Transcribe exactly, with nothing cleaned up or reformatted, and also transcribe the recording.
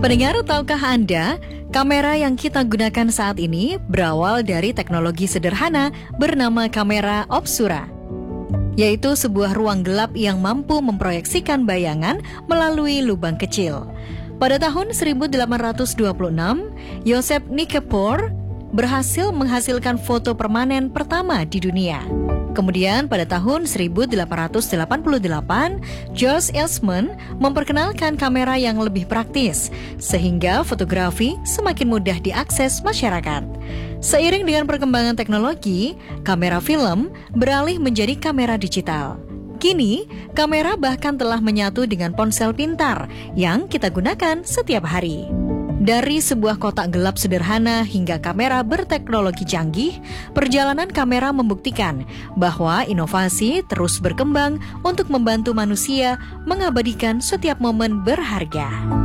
Pendengar, tahukah Anda, kamera yang kita gunakan saat ini berawal dari teknologi sederhana bernama kamera Obscura, yaitu sebuah ruang gelap yang mampu memproyeksikan bayangan melalui lubang kecil. Pada tahun seribu delapan ratus dua puluh enam, Joseph Nikifor berhasil menghasilkan foto permanen pertama di dunia. Kemudian pada tahun seribu delapan ratus delapan puluh delapan, George Eastman memperkenalkan kamera yang lebih praktis, sehingga fotografi semakin mudah diakses masyarakat. Seiring dengan perkembangan teknologi, kamera film beralih menjadi kamera digital. Kini, kamera bahkan telah menyatu dengan ponsel pintar yang kita gunakan setiap hari. Dari sebuah kotak gelap sederhana hingga kamera berteknologi canggih, perjalanan kamera membuktikan bahwa inovasi terus berkembang untuk membantu manusia mengabadikan setiap momen berharga.